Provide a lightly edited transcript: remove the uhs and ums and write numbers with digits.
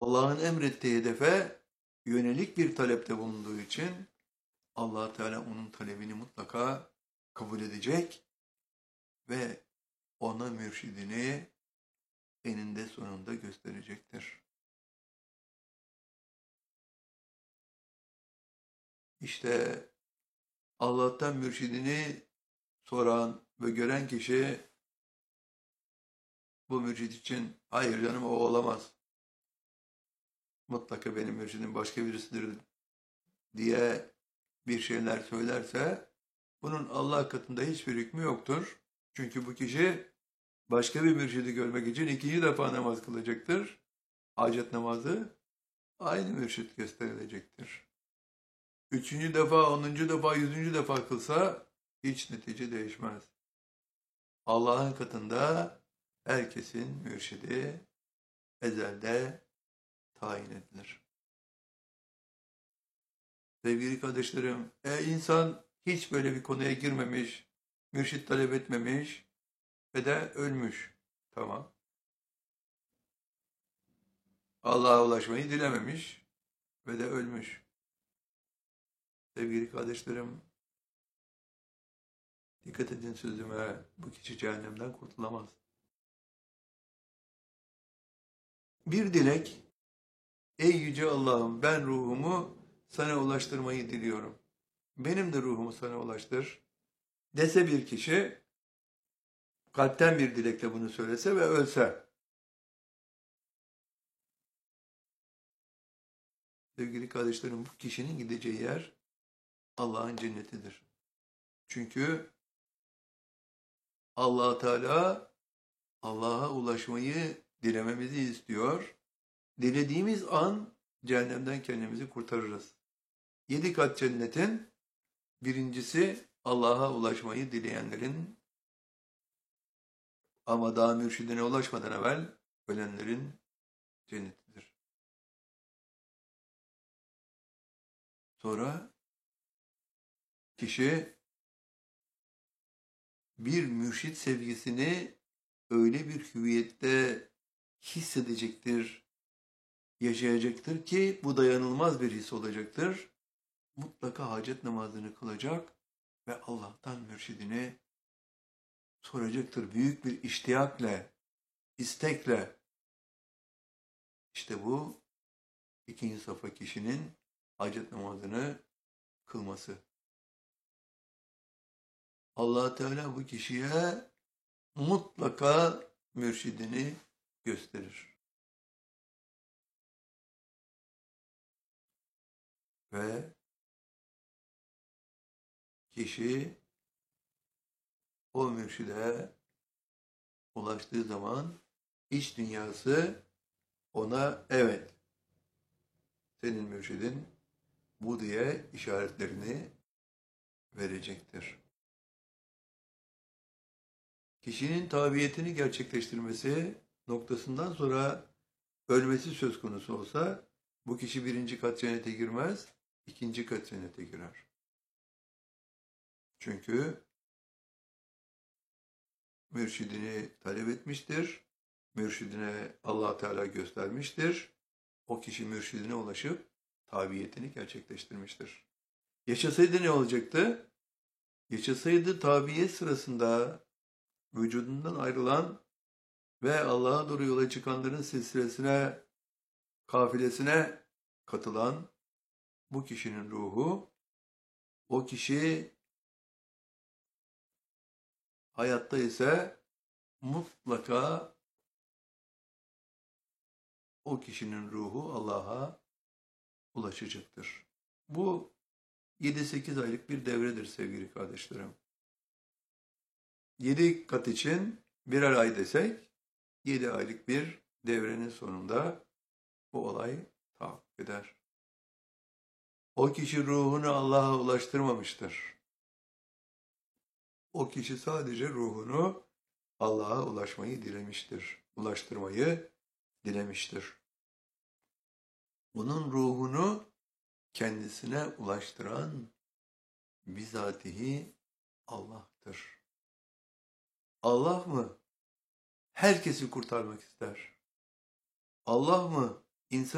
Allah'ın emrettiği hedefe yönelik bir talepte bulunduğu için Allah Teala onun talebini mutlaka kabul edecek ve ona mürşidini eninde sonunda gösterecektir. İşte Allah'tan mürşidini soran ve gören kişi bu mürşid için hayır canım o olamaz, mutlaka benim mürşidim başka birisidir diye bir şeyler söylerse bunun Allah katında hiçbir hükmü yoktur. Çünkü bu kişi başka bir mürşidi görmek için ikinci defa namaz kılacaktır. Hacet namazı aynı mürşit gösterilecektir. Üçüncü defa, 10. defa, 100. defa kılsa hiç netice değişmez. Allah'ın katında herkesin mürşidi ezelde tayin edilir. Sevgili kardeşlerim, insan hiç böyle bir konuya girmemiş, mürşit talep etmemiş ve de ölmüş. Tamam. Allah'a ulaşmayı dilememiş ve de ölmüş. Sevgili kardeşlerim, dikkat edin sözüme, bu kişi cehennemden kurtulamaz. Bir dilek, ey yüce Allah'ım ben ruhumu sana ulaştırmayı diliyorum. Benim de ruhumu sana ulaştır dese bir kişi, kalpten bir dilekle bunu söylese ve ölse, sevgili kardeşlerim, bu kişinin gideceği yer Allah'ın cennetidir. Çünkü Allah Teala Allah'a ulaşmayı dilememizi istiyor. Dilediğimiz an cehennemden kendimizi kurtarırız. 7 kat cennetin birincisi Allah'a ulaşmayı dileyenlerin ama daha mürşidine ulaşmadan evvel ölenlerin cennetidir. Sonra kişi bir mürşit sevgisini öyle bir hüviyette hissedecektir, yaşayacaktır ki bu dayanılmaz bir his olacaktır. Mutlaka hacet namazını kılacak ve Allah'tan mürşidini soracaktır. Büyük bir iştiyakla, istekle. İşte bu ikinci safa kişinin hacet namazını kılması. Allah Teala bu kişiye mutlaka mürşidini gösterir. Ve kişi o mürşide ulaştığı zaman iç dünyası ona evet senin mürşidin bu diye işaretlerini verecektir. Kişinin tabiyetini gerçekleştirmesi noktasından sonra ölmesi söz konusu olsa bu kişi 1. kat cennete girmez, 2. kat cennete girer. Çünkü mürşidini talep etmiştir, mürşidine Allah Teala göstermiştir. O kişi mürşidine ulaşıp tabiyetini gerçekleştirmiştir. Yaşasaydı ne olacaktı? Yaşasaydı tabiyet sırasında vücudundan ayrılan ve Allah'a doğru yola çıkanların silsilesine, kafilesine katılan bu kişinin ruhu, o kişi hayatta ise mutlaka o kişinin ruhu Allah'a ulaşacaktır. Bu 7-8 aylık bir devredir sevgili kardeşlerim. 7 kat için birer ay desek, 7 aylık bir devrenin sonunda bu olay tahakkuk eder. O kişi ruhunu Allah'a ulaştırmamıştır. O kişi sadece ruhunu Allah'a ulaşmayı dilemiştir. Ulaştırmayı dilemiştir. Bunun ruhunu kendisine ulaştıran bizatihi Allah'tır. Allah mı herkesi kurtarmak ister? Allah mı insan